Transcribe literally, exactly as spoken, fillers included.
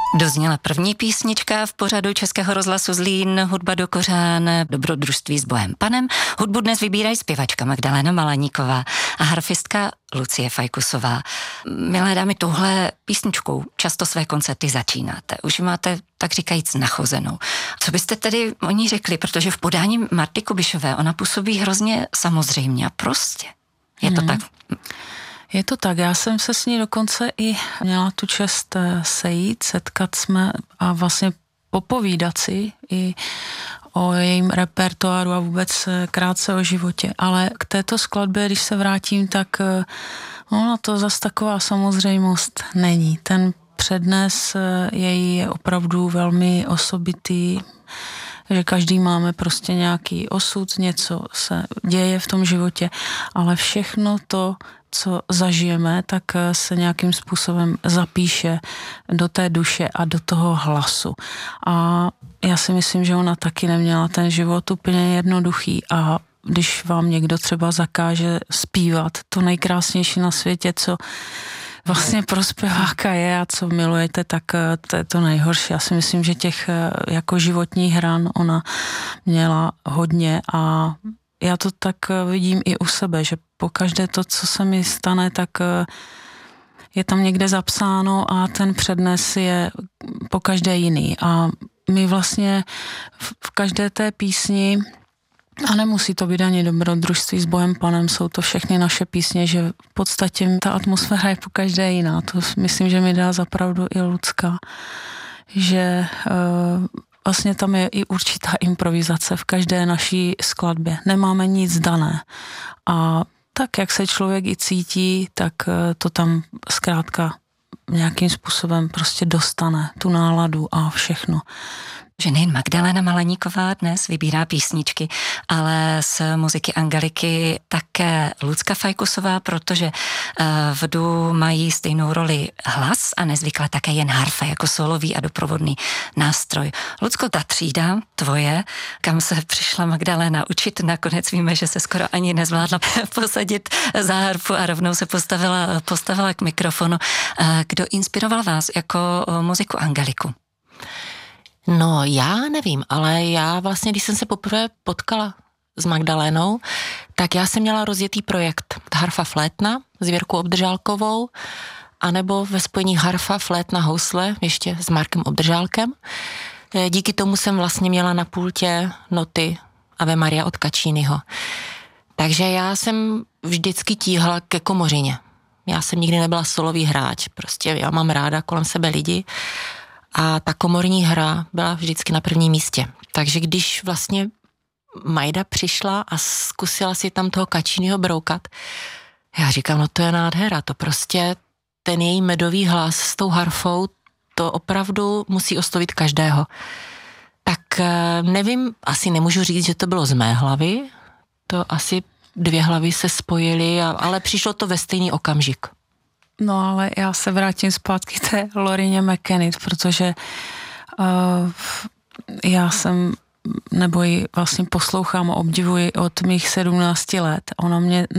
Dozněla první písnička v pořadu Českého rozhlasu Zlín, hudba do kořán, dobrodružství s Bohem Panem. Hudbu dnes vybírají zpěvačka Magdalena Malaníková a harfistka Lucie Fajkusová. Milé dámy, touhle písničkou často své koncerty začínáte. Už máte, tak říkajíc, nachozenou. Co byste tedy o ní řekli, protože v podání Marty Kubišové ona působí hrozně samozřejmě a prostě. Je to hmm. tak? Je to tak, já jsem se s ní dokonce i měla tu čest sejít, setkat jsme a vlastně popovídat si i o jejím repertoáru a vůbec krátce o životě. Ale k této skladbě, když se vrátím, tak ona to zas taková samozřejmost není. Ten přednes její je opravdu velmi osobitý, že každý máme prostě nějaký osud, něco se děje v tom životě, ale všechno to, co zažijeme, tak se nějakým způsobem zapíše do té duše a do toho hlasu. A já si myslím, že ona taky neměla ten život úplně jednoduchý a když vám někdo třeba zakáže zpívat to nejkrásnější na světě, co vlastně pro zpěváka je a co milujete, tak to je to nejhorší. Já si myslím, že těch jako životních hran ona měla hodně a já to tak vidím i u sebe, že po každé to, co se mi stane, tak je tam někde zapsáno a ten přednes je po každé jiný. A my vlastně v každé té písni, a nemusí to být ani dobrodružství s Bohem Panem, jsou to všechny naše písně, že v podstatě ta atmosféra je po každé jiná. To myslím, že mi dá zapravdu i Lucka, že uh, vlastně tam je i určitá improvizace v každé naší skladbě. Nemáme nic dané. A tak, jak se člověk i cítí, tak to tam zkrátka nějakým způsobem prostě dostane, tu náladu a všechno. Že nejen Magdalena Malaníková dnes vybírá písničky, ale z muziky Angeliky také Lucka Fajkusová, protože v du mají stejnou roli hlas a nezvykle také jen harfa jako solový a doprovodný nástroj. Lucko, ta třída tvoje, kam se přišla Magdalena učit, nakonec víme, že se skoro ani nezvládla posadit za harfu a rovnou se postavila, postavila k mikrofonu. Kdo inspiroval vás jako muziku Angeliku? No, já nevím, ale já vlastně, když jsem se poprvé potkala s Magdalénou, tak já jsem měla rozjetý projekt harfa flétna s Věrkou Obdržálkovou, anebo ve spojení harfa, flétna, housle, ještě s Markem Obdržálkem. Díky tomu jsem vlastně měla na pultě noty Ave Maria od Cacciniho. Takže já jsem vždycky tíhla ke komořině. Já jsem nikdy nebyla solový hráč, prostě já mám ráda kolem sebe lidi, a ta komorní hra byla vždycky na prvním místě. Takže když vlastně Majda přišla a zkusila si tam toho Cacciniho broukat, já říkám, no to je nádhera, to prostě ten její medový hlas s tou harfou, to opravdu musí oslovit každého. Tak nevím, asi nemůžu říct, že to bylo z mé hlavy, to asi dvě hlavy se spojily, ale přišlo to ve stejný okamžik. No ale já se vrátím zpátky k té Lorině McKennitt, protože uh, já jsem, nebo ji vlastně poslouchám a obdivuji od mých sedmnácti let. Ona mě